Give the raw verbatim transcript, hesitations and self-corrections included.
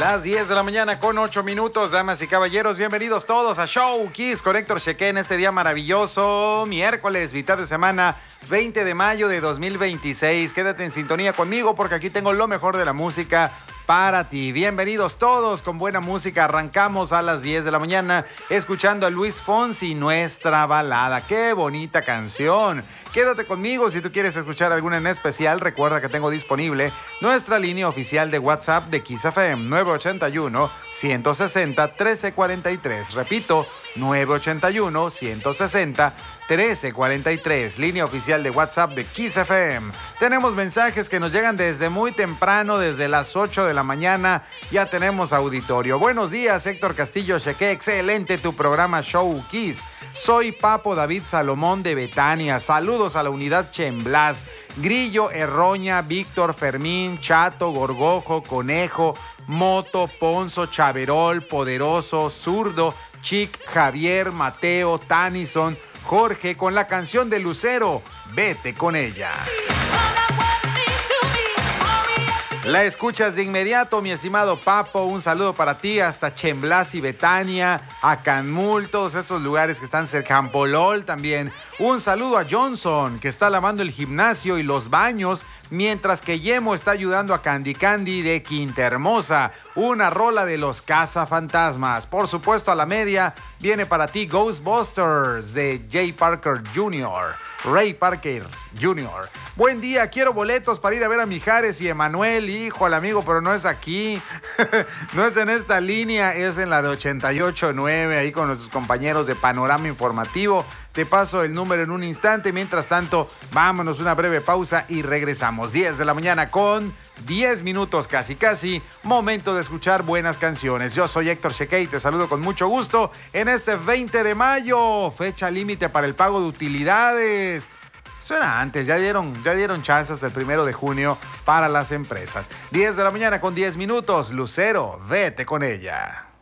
Las diez de la mañana con ocho minutos, damas y caballeros, bienvenidos todos a Show Kiss con Héctor Chequé en este día maravilloso, miércoles, mitad de semana, veinte de mayo de dos mil veintiséis. Quédate en sintonía conmigo porque aquí tengo lo mejor de la música para ti. Bienvenidos todos con buena música. Arrancamos a las diez de la mañana escuchando a Luis Fonsi, Nuestra Balada. ¡Qué bonita canción! Quédate conmigo si tú quieres escuchar alguna en especial. Recuerda que tengo disponible nuestra línea oficial de WhatsApp de Kiss F M, nueve ochenta y uno, ciento sesenta, trece cuarenta y tres. Repito, nueve ochenta y uno, ciento sesenta, trece cuarenta y tres, línea oficial de WhatsApp de Kiss F M. Tenemos mensajes que nos llegan desde muy temprano, desde las ocho de la mañana. Ya tenemos auditorio. Buenos días, Héctor Castillo Chequé. Excelente tu programa Show Kiss. Soy Papo David Salomón de Betania. Saludos a la unidad Chemblas, Grillo, Erroña, Víctor, Fermín, Chato, Gorgojo, Conejo, Moto, Ponzo, Chaverol, Poderoso, Zurdo, Chic, Javier, Mateo, Tanison, Jorge, con la canción de Lucero, Vete con ella. La escuchas de inmediato, mi estimado Papo. Un saludo para ti hasta Chemblas y Betania, a Canmul, todos estos lugares que están cerca, Campolol también. Un saludo a Johnson, que está lavando el gimnasio y los baños, mientras que Yemo está ayudando a Candy Candy de Quinta Hermosa. Una rola de los cazafantasmas. Por supuesto, a la media viene para ti Ghostbusters de Jay Parker junior Ray Parker junior Buen día, quiero boletos para ir a ver a Mijares y Emanuel, hijo al amigo, pero no es aquí. No es en esta línea, es en la de ochenta y ocho nueve, ahí con nuestros compañeros de Panorama Informativo. Te paso el número en un instante. Mientras tanto, vámonos una breve pausa y regresamos. diez de la mañana con diez minutos, casi casi. Momento de escuchar buenas canciones. Yo soy Héctor Chequé y te saludo con mucho gusto en este veinte de mayo, fecha límite para el pago de utilidades. Suena antes, ya dieron, ya dieron chances hasta el primero de junio para las empresas. diez de la mañana con diez minutos. Lucero, vete con ella.